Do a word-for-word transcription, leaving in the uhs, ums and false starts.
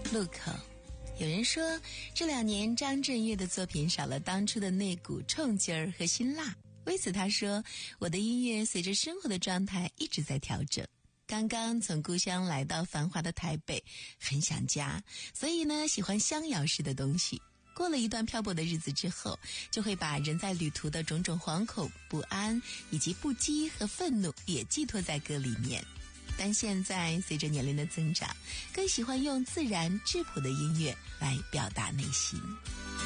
路口。有人说这两年张震岳的作品少了当初的那股冲劲儿和辛辣，为此他说，我的音乐随着生活的状态一直在调整。刚刚从故乡来到繁华的台北，很想家，所以呢喜欢乡谣式的东西。过了一段漂泊的日子之后，就会把人在旅途的种种惶恐、不安以及不羁和愤怒也寄托在歌里面。但现在随着年龄的增长，更喜欢用自然质朴的音乐来表达内心。